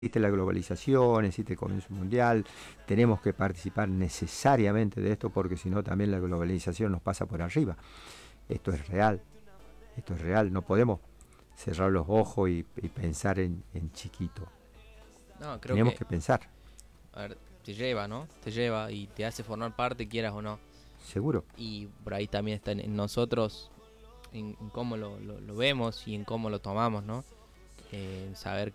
existe la globalización, existe el comercio mundial, tenemos que participar necesariamente de esto porque si no también la globalización nos pasa por arriba. Esto es real, esto es real, no podemos cerrar los ojos y pensar en chiquito. No, creo Tenemos que, que pensar, a ver, te lleva, ¿no? Te lleva y te hace formar parte, quieras o no. seguro. Y por ahí también está en nosotros, en cómo lo vemos y en cómo lo tomamos, ¿no? Saber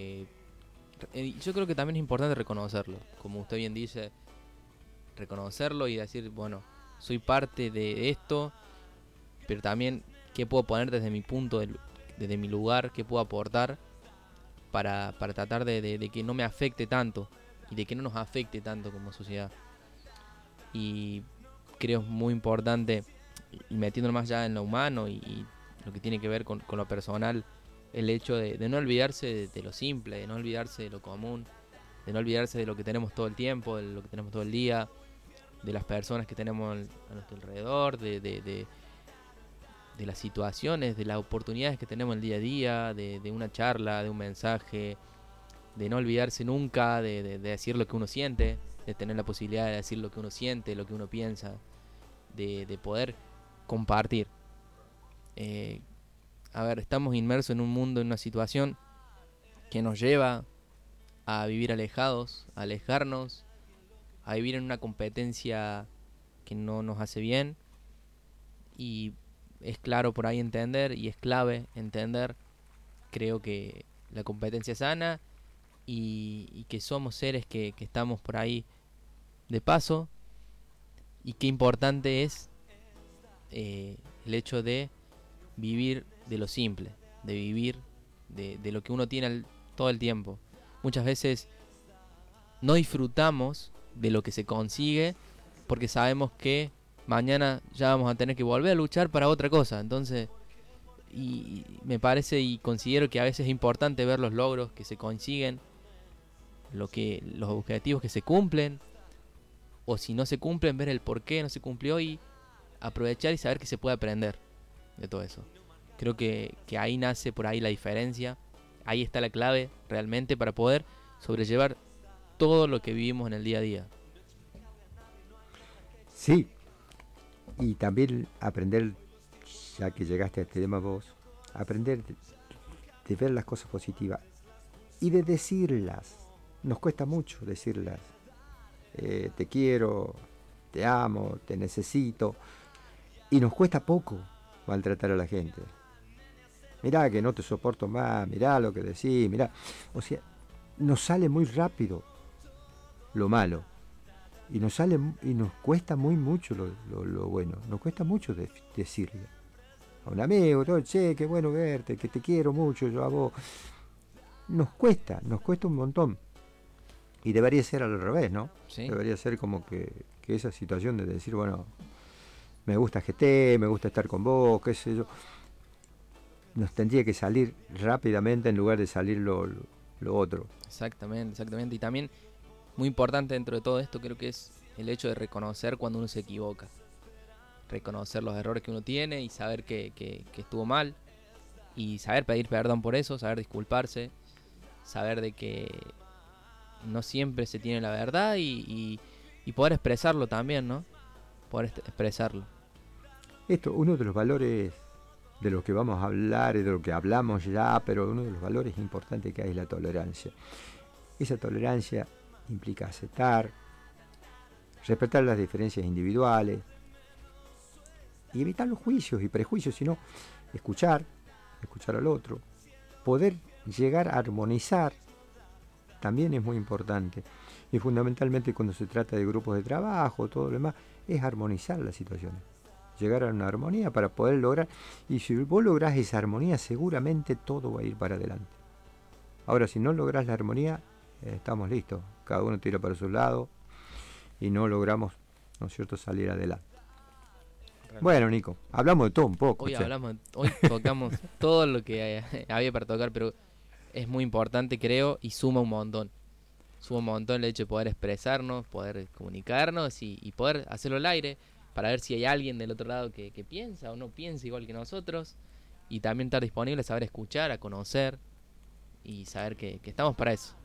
que yo creo que también es importante reconocerlo, como usted bien dice, reconocerlo y decir, bueno, soy parte de esto, pero también qué puedo poner desde mi punto, desde mi lugar, qué puedo aportar para tratar de que no me afecte tanto y de que no nos afecte tanto como sociedad. Y creo es muy importante, y metiéndolo más ya en lo humano y lo que tiene que ver con lo personal, el hecho de no olvidarse de lo simple, de no olvidarse de lo común, de no olvidarse de lo que tenemos todo el tiempo, de lo que tenemos todo el día, de las personas que tenemos a nuestro alrededor, de las situaciones, de las oportunidades que tenemos el día a día, de una charla, de un mensaje, de no olvidarse nunca de decir lo que uno siente, de tener la posibilidad de decir lo que uno siente, lo que uno piensa, de poder compartir. Eh, a ver, estamos inmersos en un mundo, en una situación que nos lleva a vivir alejados, a alejarnos, a vivir en una competencia que no nos hace bien y es claro por ahí entender y es clave entender, creo que la competencia sana y que somos seres que estamos por ahí de paso y qué importante es el hecho de vivir de lo simple, de vivir de lo que uno tiene todo el tiempo. Muchas veces no disfrutamos de lo que se consigue porque sabemos que mañana ya vamos a tener que volver a luchar para otra cosa. Entonces, y me parece y considero que a veces es importante ver los logros que se consiguen, los objetivos que se cumplen, o si no se cumplen, ver el por qué no se cumplió y aprovechar y saber que se puede aprender de todo eso. Creo que ahí nace por ahí la diferencia, ahí está la clave realmente para poder sobrellevar todo lo que vivimos en el día a día. Sí, y también aprender, ya que llegaste a este tema vos, aprender de ver las cosas positivas y de decirlas. Nos cuesta mucho decirlas. Te quiero, te amo, te necesito. Y nos cuesta poco maltratar a la gente. Mirá que no te soporto más, mirá lo que decís, mirá. O sea, nos sale muy rápido lo malo. Y nos cuesta muy mucho lo bueno. Nos cuesta mucho decirle a un amigo, todo, che, qué bueno verte, que te quiero mucho, yo a vos. Nos cuesta un montón. Y debería ser al revés, ¿no? ¿Sí? Debería ser como que esa situación de decir, bueno, me gusta GT, me gusta estar con vos, qué sé yo. Nos tendría que salir rápidamente en lugar de salir lo otro. Exactamente, exactamente. Y también, muy importante dentro de todo esto, creo que es el hecho de reconocer cuando uno se equivoca. Reconocer los errores que uno tiene y saber que estuvo mal. Y saber pedir perdón por eso, saber disculparse. Saber de que no siempre se tiene la verdad y poder expresarlo también, ¿no? Poder expresarlo. Esto, uno de los valores de lo que vamos a hablar y de lo que hablamos ya, pero uno de los valores importantes que hay es la tolerancia. Esa tolerancia implica aceptar, respetar las diferencias individuales y evitar los juicios y prejuicios, sino escuchar, escuchar al otro, poder llegar a armonizar también es muy importante. Y fundamentalmente cuando se trata de grupos de trabajo, todo lo demás, es armonizar las situaciones. Llegar a una armonía para poder lograr. Y si vos lográs esa armonía, seguramente todo va a ir para adelante. Ahora, si no lográs la armonía, estamos listos. Cada uno tira para su lado y no logramos, ¿no es cierto?, salir adelante. Bueno, Realmente. Nico, hablamos de todo un poco, Hoy che. hablamos, hoy tocamos todo lo que había para tocar, pero es muy importante creo y suma un montón. Suma un montón el hecho de poder expresarnos, poder comunicarnos y poder hacerlo al aire para ver si hay alguien del otro lado que piensa o no piensa igual que nosotros y también estar disponible a saber escuchar, a conocer y saber que estamos para eso.